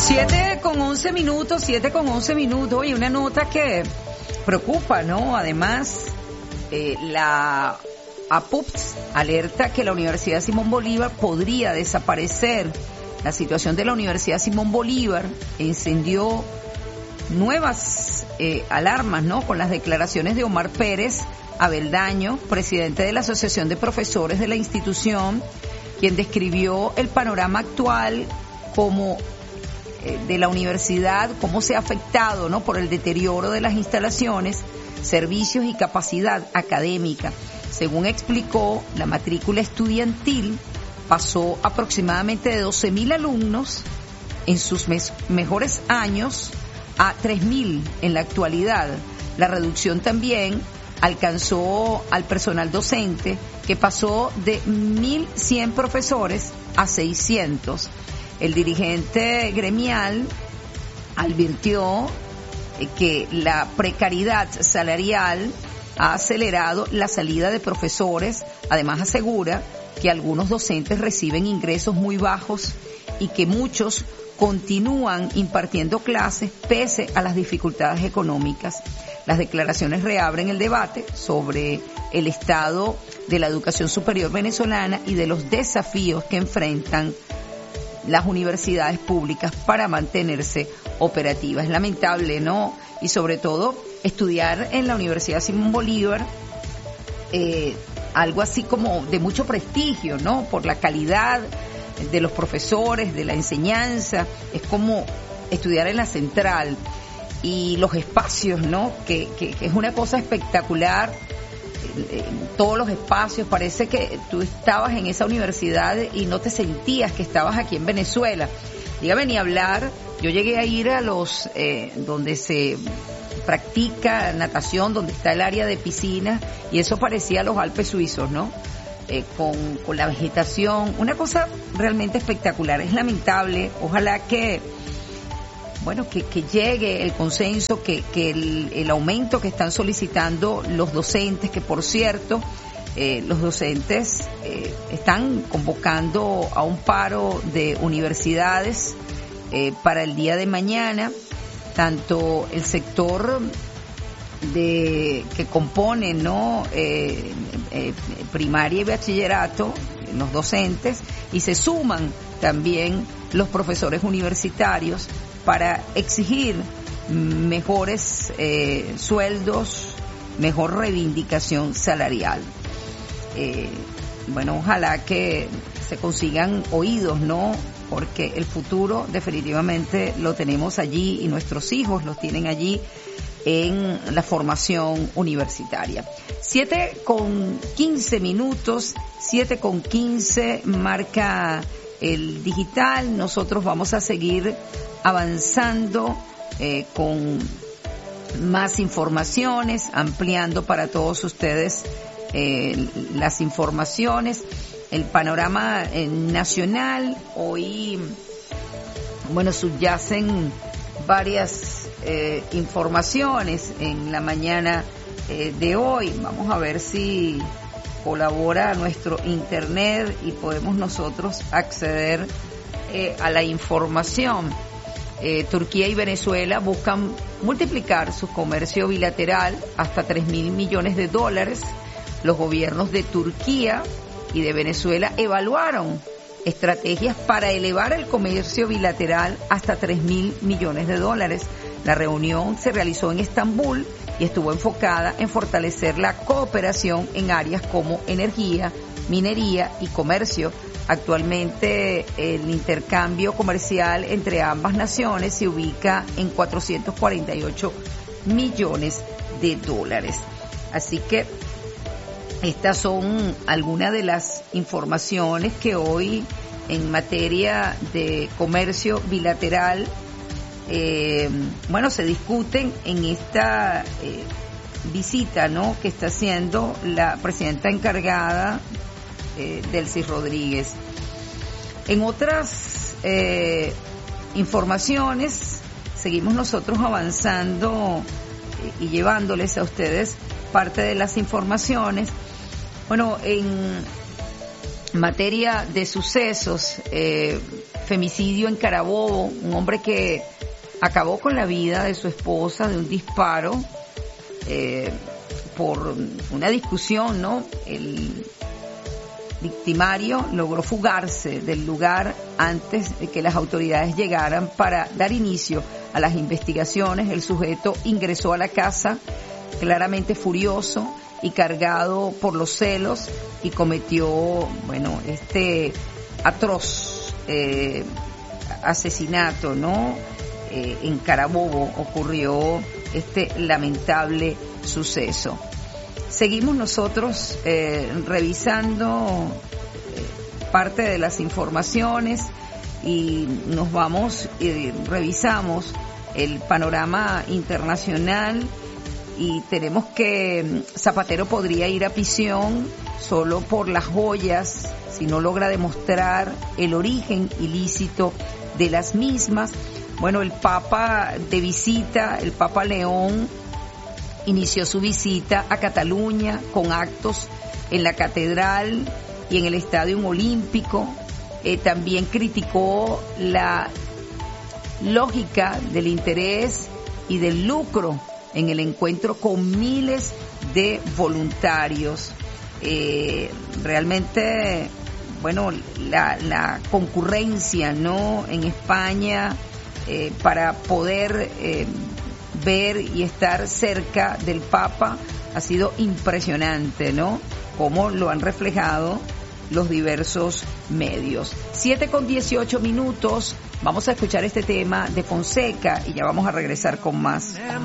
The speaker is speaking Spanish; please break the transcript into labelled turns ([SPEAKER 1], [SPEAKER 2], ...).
[SPEAKER 1] 7:11 Oye, una nota que preocupa, ¿no? Además, la APUPS alerta que la Universidad Simón Bolívar podría desaparecer. La situación de la Universidad Simón Bolívar encendió nuevas alarmas, ¿no? Con las declaraciones de Omar Pérez Abeldaño, presidente de la Asociación de Profesores de la institución, quien describió el panorama actual como de la universidad, cómo se ha afectado, ¿no? Por el deterioro de las instalaciones, servicios y capacidad académica. Según explicó, la matrícula estudiantil pasó aproximadamente de 12.000 alumnos en sus mejores años a 3.000 en la actualidad. La reducción también alcanzó al personal docente, que pasó de 1.100 profesores a 600. El dirigente gremial advirtió que la precariedad salarial ha acelerado la salida de profesores. Además, asegura que algunos docentes reciben ingresos muy bajos y que muchos continúan impartiendo clases pese a las dificultades económicas. Las declaraciones reabren el debate sobre el estado de la educación superior venezolana y de los desafíos que enfrentan las universidades públicas para mantenerse operativas. Es lamentable, ¿no? Y sobre todo estudiar en la Universidad Simón Bolívar, algo así como de mucho prestigio, ¿no? Por la calidad de los profesores, de la enseñanza, es como estudiar en la Central y los espacios, ¿no? Que es una cosa espectacular. Todos los espacios, parece que tú estabas en esa universidad y no te sentías que estabas aquí en Venezuela. Dígame, ni hablar, yo llegué a ir a los donde se practica natación, donde está el área de piscinas, y eso parecía los Alpes suizos, ¿no? Con la vegetación, una cosa realmente espectacular. Es lamentable, ojalá que llegue el consenso, que el aumento que están solicitando los docentes, que por cierto, los docentes están convocando a un paro de universidades para el día de mañana. Tanto el sector que compone, ¿no? Primaria y bachillerato, los docentes, y se suman también los profesores universitarios para exigir mejores sueldos, mejor reivindicación salarial. Ojalá que se consigan oídos, ¿no? Porque el futuro definitivamente lo tenemos allí y nuestros hijos los tienen allí en la formación universitaria. 7:15, 7:15 marca el digital. Nosotros vamos a seguir avanzando con más informaciones, ampliando para todos ustedes las informaciones. El panorama nacional, hoy, subyacen varias informaciones en la mañana de hoy. Vamos a ver si colabora nuestro internet y podemos nosotros acceder a la información. Turquía y Venezuela buscan multiplicar su comercio bilateral hasta $3.000 millones. Los gobiernos de Turquía y de Venezuela evaluaron estrategias para elevar el comercio bilateral hasta $3.000 millones. La reunión se realizó en Estambul y estuvo enfocada en fortalecer la cooperación en áreas como energía, minería y comercio. Actualmente el intercambio comercial entre ambas naciones se ubica en $448 millones. Así que estas son algunas de las informaciones que hoy en materia de comercio bilateral se discuten en esta visita, ¿no?, que está haciendo la presidenta encargada Delcy Rodríguez. En otras informaciones seguimos nosotros avanzando y llevándoles a ustedes parte de las informaciones. materia de sucesos, femicidio en Carabobo, un hombre que acabó con la vida de su esposa de un disparo por una discusión, ¿no? El victimario logró fugarse del lugar antes de que las autoridades llegaran para dar inicio a las investigaciones. El sujeto ingresó a la casa claramente furioso y cargado por los celos y cometió, bueno, este atroz asesinato, ¿no? En Carabobo ocurrió este lamentable suceso. Seguimos nosotros revisando parte de las informaciones y nos vamos y revisamos el panorama internacional y tenemos que Zapatero podría ir a prisión solo por las joyas si no logra demostrar el origen ilícito de las mismas. Bueno, el Papa de visita, el Papa León, inició su visita a Cataluña con actos en la catedral y en el Estadio Olímpico. También criticó la lógica del interés y del lucro en el encuentro con miles de voluntarios. Realmente, bueno, la concurrencia, ¿no?, en España para poder ver y estar cerca del Papa ha sido impresionante, ¿no? Como lo han reflejado los diversos medios. 7:18 minutos. Vamos a escuchar este tema de Fonseca y ya vamos a regresar con más.